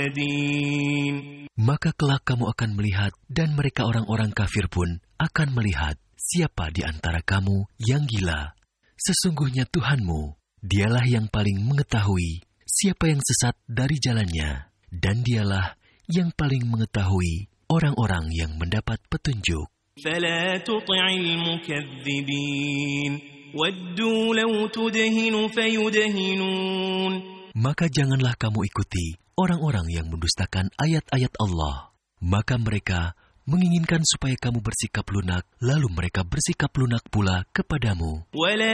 Maka kelak kamu akan melihat, dan mereka orang-orang kafir pun akan melihat, siapa di antara kamu yang gila. Sesungguhnya Tuhanmu, dialah yang paling mengetahui siapa yang sesat dari jalannya, dan dialah yang paling mengetahui orang-orang yang mendapat petunjuk. فَلَا تُطِعِ الْمُكَذِّبِينَ وَدُّوا لَوْ تُدْهِنُ فَيُدْهِنُونَ. Maka janganlah kamu ikuti orang-orang yang mendustakan ayat-ayat Allah. Maka mereka menginginkan supaya kamu bersikap lunak, lalu mereka bersikap lunak pula kepadamu.